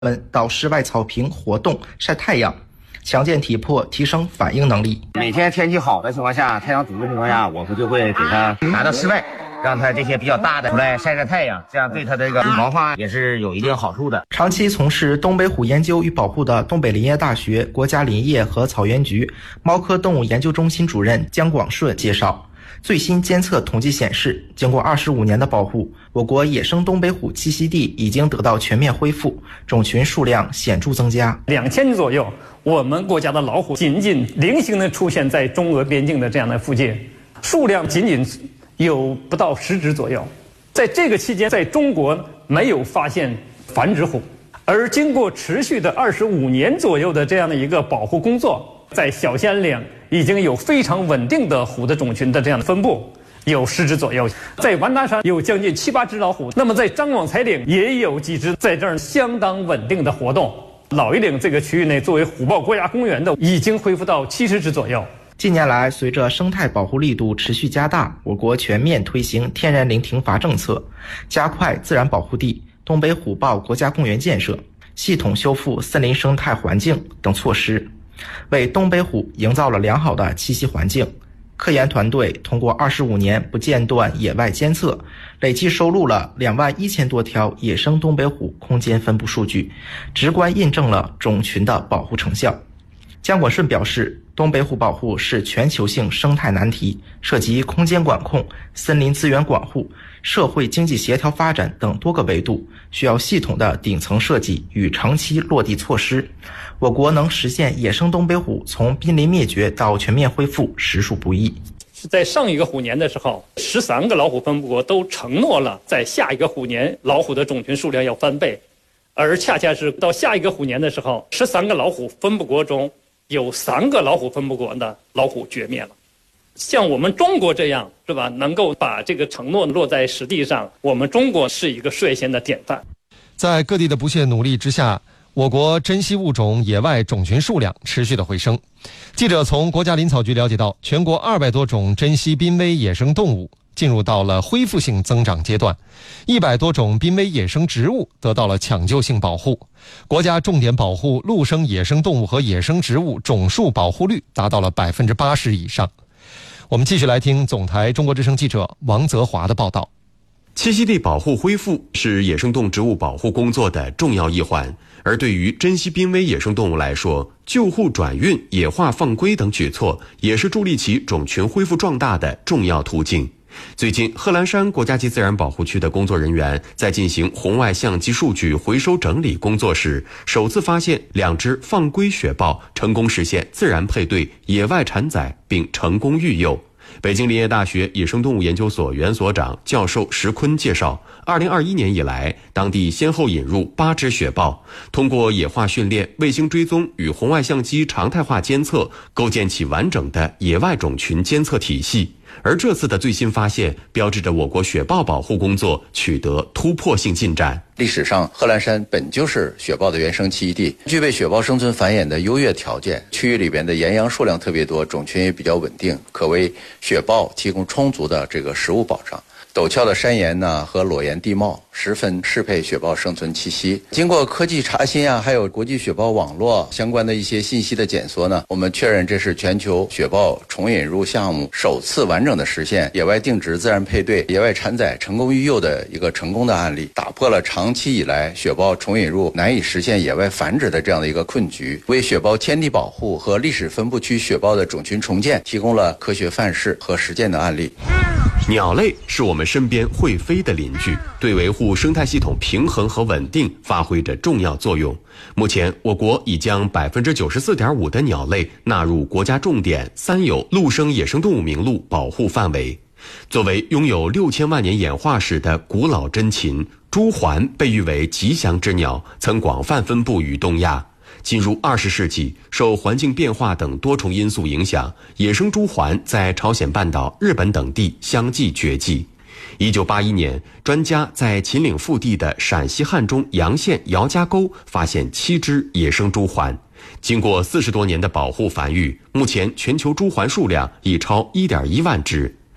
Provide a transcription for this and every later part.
们到室外草坪活动晒太阳，强健体魄，提升反应能力。 每天天气好的情况下，太阳足的情况下，我们就会给它拿到室外，让它这些比较大的出来晒晒太阳，这样对它这个毛发也是有一定好处的。 长期从事东北虎研究与保护的东北林业大学国家林业和草原局猫科动物研究中心主任姜广顺介绍，最新监测统计显示，经过25年的保护，我国野生东北虎栖息地已经得到全面恢复，种群数量显著增加。 2000年左右，我们国家的老虎仅仅零星的出现在中俄边境的这样的附近，数量仅仅有不到10只左右。在这个期间，在中国没有发现繁殖虎，而经过持续的25年左右的这样的一个保护工作，在小兴岭已经有非常稳定的虎的种群的这样的分布，有10只左右。在完达山有将近7、8只老虎，那么在张广才岭也有几只在这儿相当稳定的活动。老榆岭这个区域内作为虎豹国家公园的已经恢复到70只左右。 近年来，随着生态保护力度持续加大，我国全面推行天然林停伐政策，加快自然保护地、东北虎豹国家公园建设、系统修复森林生态环境等措施，为东北虎营造了良好的栖息环境。科研团队通过25年不间断野外监测，累计收录了21000多条野生东北虎空间分布数据，直观印证了种群的保护成效。姜广顺表示，东北虎保护是全球性生态难题，涉及空间管控、森林资源管护、社会经济协调发展等多个维度，需要系统的顶层设计与长期落地措施。我国能实现野生东北虎从濒临灭绝到全面恢复，实属不易。 在上一个虎年的时候，13个老虎分布国都承诺了在下一个虎年老虎的种群数量要翻倍，而恰恰是到下一个虎年的时候，13个老虎分布国中有3个老虎分布国的老虎绝灭了。像我们中国这样，是吧，能够把这个承诺落在实地上，我们中国是一个率先的典范。 在各地的不懈努力之下，我国珍稀物种野外种群数量持续的回升。记者从国家林草局了解到，全国200多种珍稀濒危野生动物进入到了恢复性增长阶段，100多种濒危野生植物得到了抢救性保护。国家重点保护陆生野生动物和野生植物总数保护率达到了80%以上。我们继续来听总台中国之声记者王泽华的报道。 栖息地保护恢复是野生动植物保护工作的重要一环，而对于珍稀濒危野生动物来说，救护转运、野化放归等举措也是助力其种群恢复壮大的重要途径。最近，贺兰山国家级自然保护区的工作人员在进行红外相机数据回收整理工作时，首次发现2只放归雪豹成功实现自然配对、野外产崽并成功育幼。北京林业大学野生动物研究所原所长、教授石坤介绍，2021年以来，当地先后引入8只雪豹，通过野化训练、卫星追踪与红外相机常态化监测，构建起完整的野外种群监测体系。而这次的最新发现，标志着我国雪豹保护工作取得突破性进展。 历史上，贺兰山本就是雪豹的原生栖息地，具备雪豹生存繁衍的优越条件。区域里边的岩羊数量特别多，种群也比较稳定，可为雪豹提供充足的这个食物保障。陡峭的山岩呢和裸岩地貌十分适配雪豹生存栖息。经过科技查新还有国际雪豹网络相关的一些信息的检索呢，我们确认这是全球雪豹重引入项目首次完整的实现野外定植、自然配对、野外产崽成功育幼的一个成功的案例，打破了长期以来雪豹重引入难以实现野外繁殖的这样的一个困局，为雪豹天地保护和历史分布区雪豹的种群重建提供了科学范式和实践的案例。 鸟类是我们身边会飞的邻居，对维护生态系统平衡和稳定发挥着重要作用。目前，我国已将94.5%的鸟类纳入国家重点3有陆生野生动物名录保护范围。作为拥有6000万年演化史的古老珍禽，朱鹮被誉为吉祥之鸟，曾广泛分布于东亚。进入20世纪，受环境变化等多重因素影响，野生朱鹮在朝鲜半岛、日本等地相继绝迹。1981年，专家在秦岭腹地的陕西汉中洋县姚家沟发现7只野生朱鹮。经过40多年的保护繁育，目前全球朱鹮数量已超1.1万只。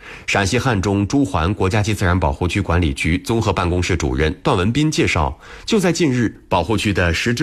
陕西汉中朱鹮国家级自然保护区管理局综合办公室主任段文斌介绍，就在近日，保护区的10只